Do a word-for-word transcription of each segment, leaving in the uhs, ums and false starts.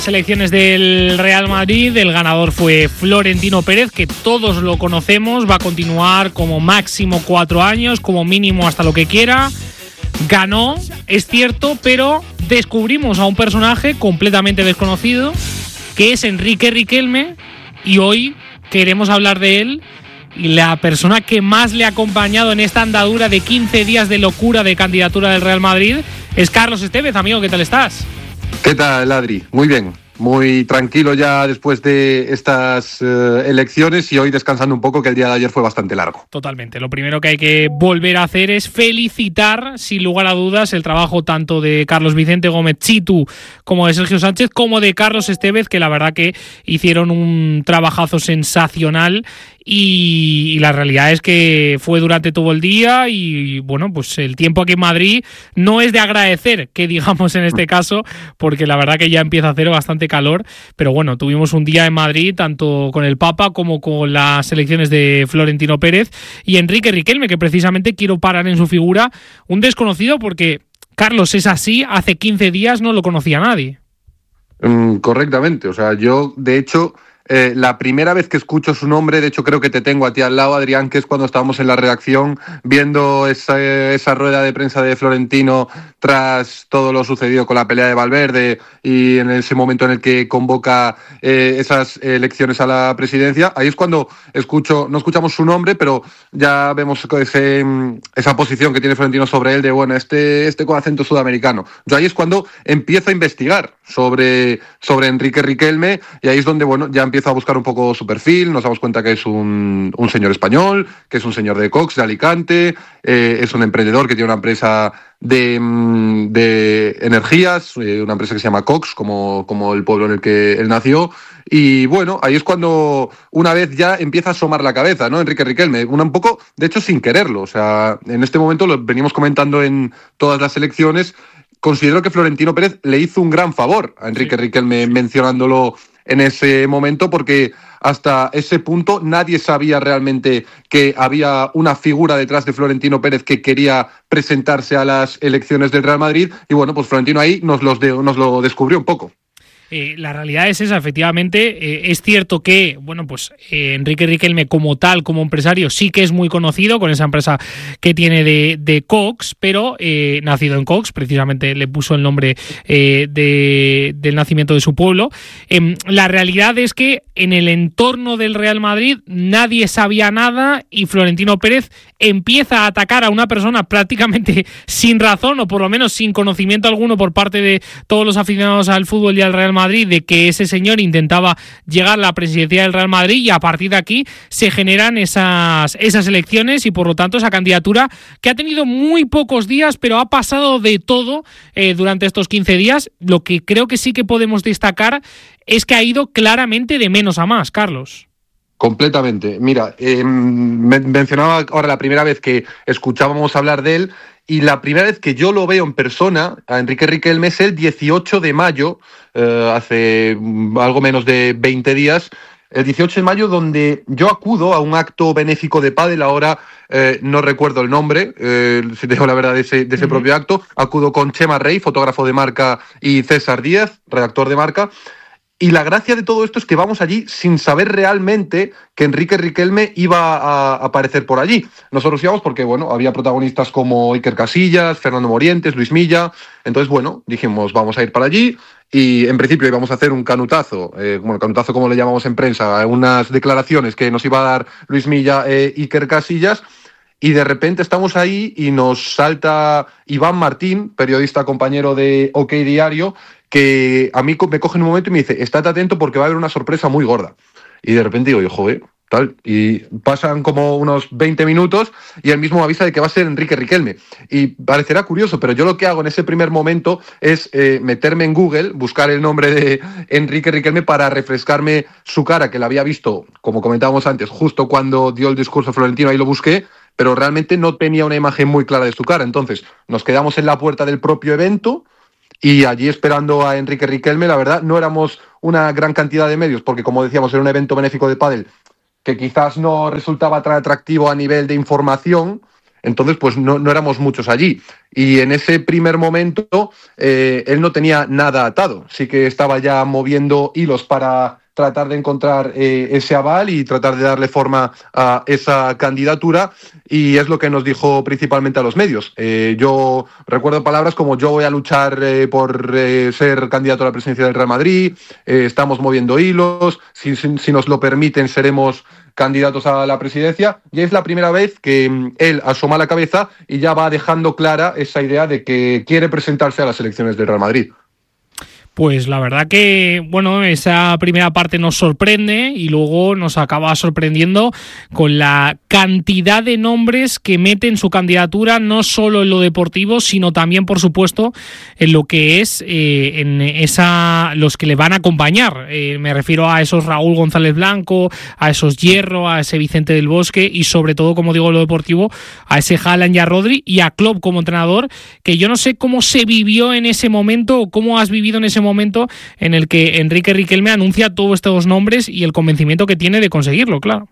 Selecciones del Real Madrid, el ganador fue Florentino Pérez, que todos lo conocemos, va a continuar como máximo cuatro años, como mínimo hasta lo que quiera. Ganó, es cierto, pero descubrimos a un personaje completamente desconocido, que es Enrique Riquelme, y hoy queremos hablar de él. Y la persona que más le ha acompañado en esta andadura de quince días de locura de candidatura del Real Madrid es Carlos Estévez. Amigo, ¿qué tal estás? ¿Qué tal, Adri? Muy bien, muy tranquilo ya después de estas uh, elecciones y hoy descansando un poco, que el día de ayer fue bastante largo. Totalmente. Lo primero que hay que volver a hacer es felicitar, sin lugar a dudas, el trabajo tanto de Carlos Vicente Gómez Chitu como de Sergio Sánchez, como de Carlos Estévez, que la verdad que hicieron un trabajazo sensacional. Y, y la realidad es que fue durante todo el día y bueno, pues el tiempo aquí en Madrid no es de agradecer, que digamos en este caso, porque la verdad que ya empieza a hacer bastante calor, pero bueno, tuvimos un día en Madrid tanto con el Papa como con las elecciones de Florentino Pérez y Enrique Riquelme, que precisamente quiero parar en su figura, un desconocido porque Carlos es así, hace quince días no lo conocía nadie. Mm, correctamente, o sea, yo de hecho... Eh, la primera vez que escucho su nombre, de hecho creo que te tengo a ti al lado, Adrián, que es cuando estábamos en la redacción viendo esa, esa rueda de prensa de Florentino tras todo lo sucedido con la pelea de Valverde y en ese momento en el que convoca eh, esas elecciones a la presidencia. Ahí es cuando escucho, no escuchamos su nombre, pero ya vemos ese, esa posición que tiene Florentino sobre él de, bueno, este, este con acento sudamericano. Yo ahí es cuando empiezo a investigar sobre, sobre Enrique Riquelme y ahí es donde, bueno, ya empiezo a buscar un poco su perfil, nos damos cuenta que es un, un señor español, que es un señor de Cox, de Alicante, eh, es un emprendedor que tiene una empresa de, de energías, eh, una empresa que se llama Cox, como, como el pueblo en el que él nació, y bueno, ahí es cuando una vez ya empieza a asomar la cabeza, ¿no? Enrique Riquelme, una, un poco, de hecho sin quererlo, o sea, en este momento lo venimos comentando en todas las elecciones. Considero que Florentino Pérez le hizo un gran favor a Enrique sí, Riquelme sí. mencionándolo en ese momento, porque hasta ese punto nadie sabía realmente que había una figura detrás de Florentino Pérez que quería presentarse a las elecciones del Real Madrid y bueno, pues Florentino ahí nos, los de, nos lo descubrió un poco. Eh, la realidad es esa, efectivamente. Eh, es cierto que, bueno, pues eh, Enrique Riquelme como tal, como empresario, sí que es muy conocido con esa empresa que tiene de, de Cox, pero eh, nacido en Cox, precisamente le puso el nombre eh, de, del nacimiento de su pueblo. Eh, la realidad es que en el entorno del Real Madrid nadie sabía nada y Florentino Pérez empieza a atacar a una persona prácticamente sin razón o por lo menos sin conocimiento alguno por parte de todos los aficionados al fútbol y al Real Madrid, Madrid, de que ese señor intentaba llegar a la presidencia del Real Madrid y a partir de aquí se generan esas, esas elecciones y por lo tanto esa candidatura que ha tenido muy pocos días pero ha pasado de todo eh, durante estos quince días. Lo que creo que sí que podemos destacar es que ha ido claramente de menos a más, Carlos. Completamente. Mira, eh, mencionaba ahora la primera vez que escuchábamos hablar de él y la primera vez que yo lo veo en persona a Enrique Riquelme es el dieciocho de mayo, eh, hace algo menos de veinte días, el dieciocho de mayo, donde yo acudo a un acto benéfico de pádel. Ahora eh, no recuerdo el nombre, eh, si te digo la verdad, de ese, de ese uh-huh. propio acto. Acudo con Chema Rey, fotógrafo de Marca, y César Díaz, redactor de Marca. Y la gracia de todo esto es que vamos allí sin saber realmente que Enrique Riquelme iba a aparecer por allí. Nosotros íbamos porque, bueno, había protagonistas como Iker Casillas, Fernando Morientes, Luis Milla. Entonces, bueno, dijimos, vamos a ir para allí. Y en principio íbamos a hacer un canutazo, eh, bueno, canutazo como le llamamos en prensa, unas declaraciones que nos iba a dar Luis Milla e Iker Casillas. Y de repente estamos ahí y nos salta Iván Martín, periodista compañero de OK Diario, que a mí me coge en un momento y me dice, estate atento porque va a haber una sorpresa muy gorda. Y de repente digo, joder, tal. Y pasan como unos veinte minutos y él mismo me avisa de que va a ser Enrique Riquelme. Y parecerá curioso, pero yo lo que hago en ese primer momento es eh, meterme en Google, buscar el nombre de Enrique Riquelme para refrescarme su cara, que la había visto, como comentábamos antes, justo cuando dio el discurso Florentino, ahí lo busqué, pero realmente no tenía una imagen muy clara de su cara. Entonces nos quedamos en la puerta del propio evento y allí esperando a Enrique Riquelme. La verdad, no éramos una gran cantidad de medios, porque como decíamos, era un evento benéfico de pádel que quizás no resultaba tan atractivo a nivel de información. Entonces, pues no, no éramos muchos allí. Y en ese primer momento, eh, él no tenía nada atado. Sí que estaba ya moviendo hilos para tratar de encontrar eh, ese aval y tratar de darle forma a esa candidatura, y es lo que nos dijo principalmente a los medios. Eh, yo recuerdo palabras como: yo voy a luchar eh, por eh, ser candidato a la presidencia del Real Madrid, eh, estamos moviendo hilos, si, si, si nos lo permiten seremos candidatos a la presidencia, y es la primera vez que mm, él asoma la cabeza y ya va dejando clara esa idea de que quiere presentarse a las elecciones del Real Madrid. Pues la verdad que, bueno, esa primera parte nos sorprende y luego nos acaba sorprendiendo con la cantidad de nombres que mete en su candidatura, no solo en lo deportivo, sino también, por supuesto, en lo que es eh, en esa los que le van a acompañar. Eh, me refiero a esos Raúl González Blanco, a esos Hierro, a ese Vicente del Bosque y, sobre todo, como digo, en lo deportivo, a ese Haaland y a Rodri y a Klopp como entrenador, que yo no sé cómo se vivió en ese momento o cómo has vivido en ese momento en el que Enrique Riquelme anuncia todos estos nombres y el convencimiento que tiene de conseguirlo, claro.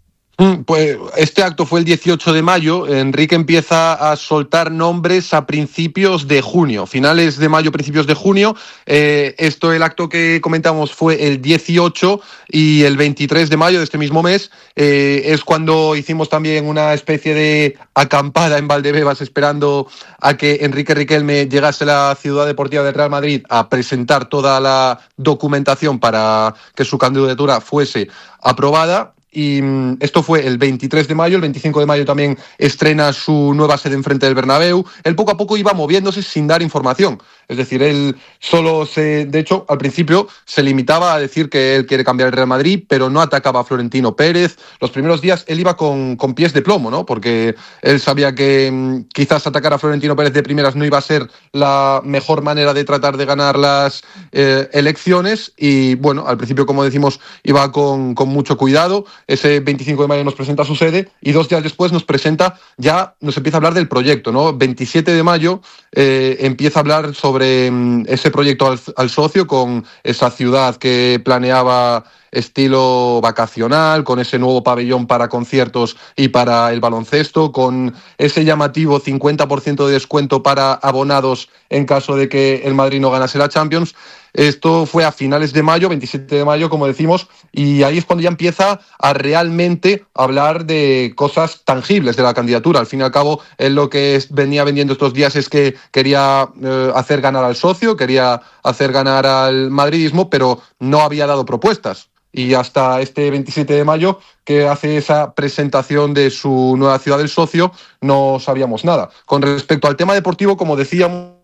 Pues este acto fue el dieciocho de mayo. Enrique empieza a soltar nombres a principios de junio, finales de mayo, principios de junio. Eh, esto, el acto que comentamos fue el dieciocho, y el veintitrés de mayo de este mismo mes eh, es cuando hicimos también una especie de acampada en Valdebebas esperando a que Enrique Riquelme llegase a la Ciudad Deportiva del Real Madrid a presentar toda la documentación para que su candidatura fuese aprobada. Y esto fue el veintitrés de mayo, el veinticinco de mayo también estrena su nueva sede enfrente del Bernabéu. Él poco a poco iba moviéndose sin dar información. Es decir, él solo se... De hecho, al principio se limitaba a decir que él quiere cambiar el Real Madrid, pero no atacaba a Florentino Pérez. Los primeros días él iba con, con pies de plomo, ¿no? Porque él sabía que mmm, quizás atacar a Florentino Pérez de primeras no iba a ser la mejor manera de tratar de ganar las eh, elecciones. Y bueno, al principio, como decimos, iba con, con mucho cuidado. Ese veinticinco de mayo nos presenta su sede y dos días después nos presenta, ya nos empieza a hablar del proyecto, ¿no? veintisiete de mayo eh, empieza a hablar sobre mm, ese proyecto al, al socio, con esa ciudad que planeaba estilo vacacional, con ese nuevo pabellón para conciertos y para el baloncesto, con ese llamativo cincuenta por ciento de descuento para abonados en caso de que el Madrid no ganase la Champions. Esto fue a finales de mayo, veintisiete de mayo, como decimos, y ahí es cuando ya empieza a realmente hablar de cosas tangibles de la candidatura. Al fin y al cabo, él lo que es, venía vendiendo estos días es que quería eh, hacer ganar al socio, quería hacer ganar al madridismo, pero no había dado propuestas. Y hasta este veintisiete de mayo, que hace esa presentación de su nueva ciudad del socio, no sabíamos nada. Con respecto al tema deportivo, como decíamos,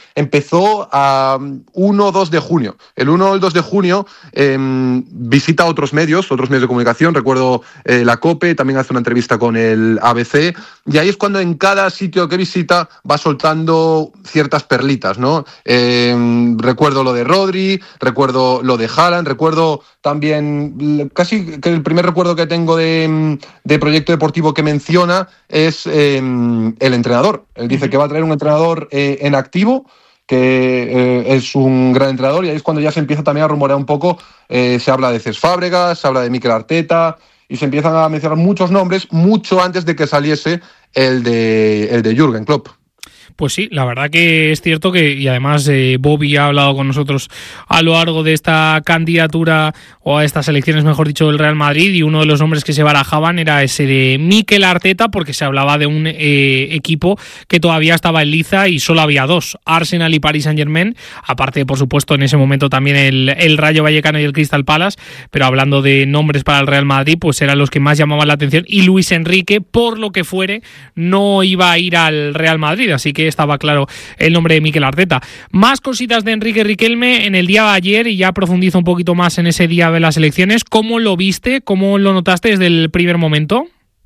empezó a uno o dos de junio. El uno o el dos de junio eh, visita otros medios, otros medios de comunicación. Recuerdo eh, la COPE, también hace una entrevista con el A B C, y ahí es cuando en cada sitio que visita va soltando ciertas perlitas, ¿no? Eh, recuerdo lo de Rodri, recuerdo lo de Haaland, recuerdo también, casi que el primer recuerdo que tengo de, de proyecto deportivo que menciona es eh, el entrenador. Él dice que va a traer un entrenador eh, en activo, que eh, es un gran entrenador, y ahí es cuando ya se empieza también a rumorear un poco. Eh, se habla de Cesc Fábregas, se habla de Mikel Arteta, y se empiezan a mencionar muchos nombres mucho antes de que saliese el de, el de Jürgen Klopp. Pues sí, la verdad que es cierto que, y además eh, Bobby ha hablado con nosotros a lo largo de esta candidatura, o a estas elecciones, mejor dicho, del Real Madrid, y uno de los nombres que se barajaban era ese de Mikel Arteta, porque se hablaba de un eh, equipo que todavía estaba en liza y solo había dos, Arsenal y Paris Saint-Germain, aparte, por supuesto, en ese momento también el, el Rayo Vallecano y el Crystal Palace, pero hablando de nombres para el Real Madrid, pues eran los que más llamaban la atención, y Luis Enrique, por lo que fuere, no iba a ir al Real Madrid, así que estaba claro el nombre de Mikel Arteta. Más cositas de Enrique Riquelme en el día de ayer, y ya profundizo un poquito más en ese día de las elecciones. ¿Cómo lo viste? ¿Cómo lo notaste desde el primer momento?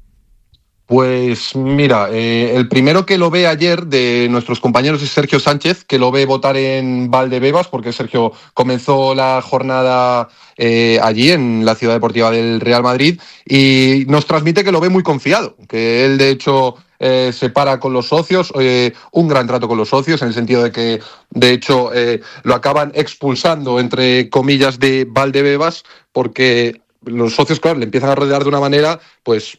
Pues mira, eh, el primero que lo ve ayer de nuestros compañeros es Sergio Sánchez, que lo ve votar en Valdebebas, porque Sergio comenzó la jornada eh, allí en la Ciudad Deportiva del Real Madrid, y nos transmite que lo ve muy confiado, que él de hecho eh, se para con los socios, eh, un gran trato con los socios, en el sentido de que de hecho eh, lo acaban expulsando, entre comillas, de Valdebebas, porque los socios, claro, le empiezan a rodear de una manera pues